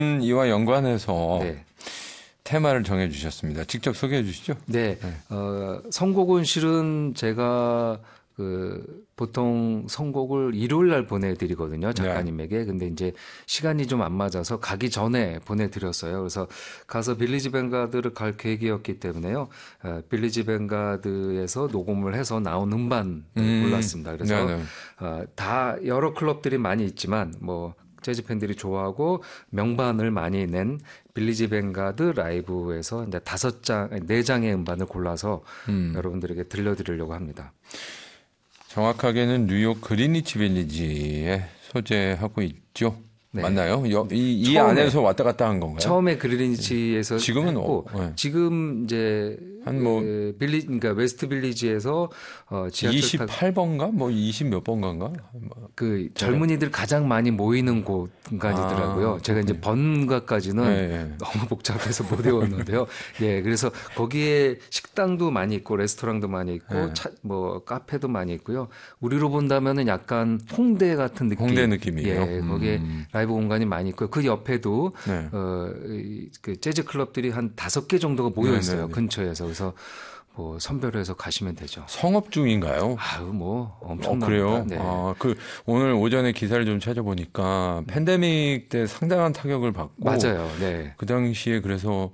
이와 연관해서 네. 테마를 정해주셨습니다. 직접 소개해 주시죠. 네. 선곡은 실은 제가 보통 선곡을 일요일 날 보내드리거든요. 작가님에게. 근데 이제 시간이 좀 안 맞아서 가기 전에 보내드렸어요. 그래서 가서 빌리지 뱅가드를 갈 계획이었기 때문에요. 빌리지 뱅가드에서 녹음을 해서 나온 음반을 골랐습니다. 그래서 다 여러 클럽들이 많이 있지만 뭐 재즈 팬들이 좋아하고 명반을 많이 낸 빌리지 뱅가드 라이브에서 이제 4장의 음반을 골라서 여러분들에게 들려드리려고 합니다. 정확하게는 뉴욕 그리니치 빌리지에 소재하고 있죠. 네. 맞나요? 이 안에서 왔다 갔다 한 건가요? 처음에 그리니치에서 지금은 했고 지금 이제 그러니까 웨스트 빌리지에서 지하철 28번가 뭐 20 몇 번가인가? 그 젊은이들 가장 많이 모이는 곳 공간이더라고요. 제가 이제 번가까지는 너무 복잡해서 못 외웠는데요. 예, 그래서 거기에 식당도 많이 있고 레스토랑도 많이 있고 뭐 카페도 많이 있고요. 우리로 본다면은 약간 홍대 같은 느낌. 홍대 느낌이에요. 예, 거기에 라이브 공간이 많이 있고요. 그 옆에도 그 재즈 클럽들이 한 5개 정도가 모여 있어요. 근처에서. 그래서 뭐 선별해서 가시면 되죠. 성업 중인가요? 뭐 엄청납니다. 그래요? 네. 오늘 오전에 기사를 좀 찾아보니까 팬데믹 때 상당한 타격을 받고 맞아요. 네. 그 당시에 그래서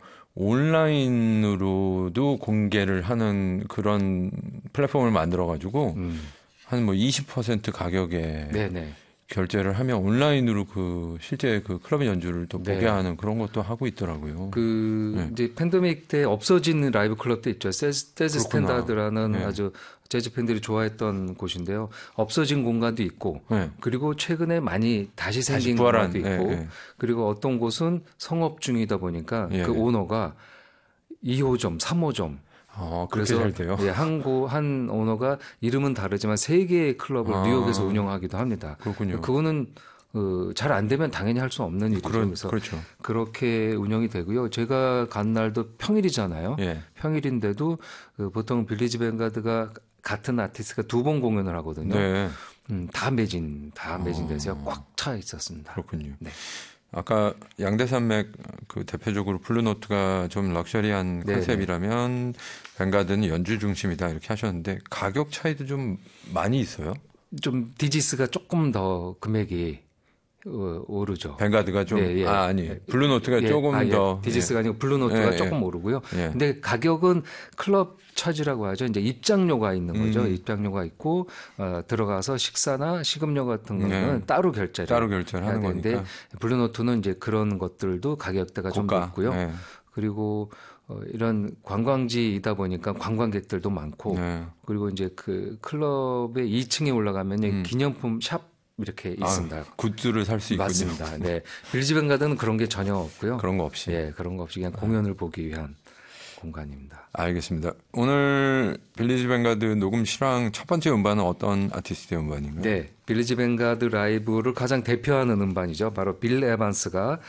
온라인으로도 공개를 하는 그런 플랫폼을 만들어 가지고 한 뭐 20% 가격에 네네. 결제를 하면 온라인으로 실제 클럽 연주를 또 보게 하는 그런 것도 하고 있더라고요. 이제 팬데믹 때 없어진 라이브 클럽도 있죠. 재즈 스탠다드라는 아주 재즈 팬들이 좋아했던 곳인데요. 없어진 공간도 있고, 그리고 최근에 많이 다시 생긴 공간도 있고, 그리고 어떤 곳은 성업 중이다 보니까 그 오너가 2호점, 3호점, 그래서 잘 돼요. 한 오너가 이름은 다르지만 3개의 클럽을 뉴욕에서 운영하기도 합니다. 그렇군요. 그거는 잘 안 되면 당연히 할 수 없는 일이죠. 그래서 그렇죠. 그렇게 운영이 되고요. 제가 간 날도 평일이잖아요. 평일인데도 보통 빌리지 뱅가드가 같은 아티스트가 2번 공연을 하거든요. 다 매진돼서 꽉 차 있었습니다. 그렇군요. 네. 아까 양대산맥 대표적으로 블루노트가 좀 럭셔리한 컨셉이라면 뱅가드는 연주 중심이다 이렇게 하셨는데 가격 차이도 좀 많이 있어요? 좀 디지스가 조금 더 금액이 오르죠. 뱅가드가 좀 블루노트가 조금 더 디지스가 아니고 블루노트가 조금 오르고요. 근데 가격은 클럽 차지라고 하죠. 이제 입장료가 있는 거죠. 입장료가 있고 들어가서 식사나 식음료 같은 거는 따로 결제를 하는 건데 블루노트는 이제 그런 것들도 가격대가 좀 높고요. 그리고 이런 관광지이다 보니까 관광객들도 많고 그리고 이제 그 클럽의 2층에 올라가면 기념품 샵 이렇게 있습니다. 굿즈를 살 수 있군요. 맞습니다. 네. 빌리지 뱅가드는 그런 게 전혀 없고요. 그런 거 없이. 그런 거 없이 그냥 공연을 보기 위한 공간입니다. 알겠습니다. 오늘 빌리지 뱅가드 녹음 실황 첫 번째 음반은 어떤 아티스트의 음반인가요? 네. 빌리지 뱅가드 라이브를 가장 대표하는 음반이죠. 바로 빌 에반스가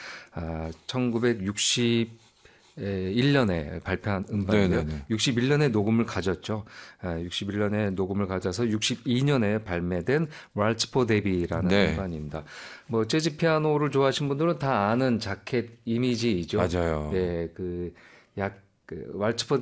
1961년에 발표한 음반이고요. 61년에 녹음을 가졌죠. 61년에 녹음을 가져서 62년에 발매된 왈츠 포 데비라는 음반입니다. 뭐 재즈 피아노를 좋아하시는 분들은 다 아는 자켓 이미지이죠. 맞아요. 왈츠 포